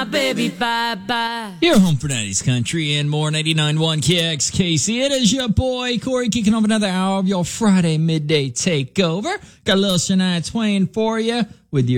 baby, bye-bye. You're home for 90s Country and more. 99.1 KXKC. It is your boy, Corey, kicking off another hour of your Friday midday takeover. Got a little Shania Twain for you with your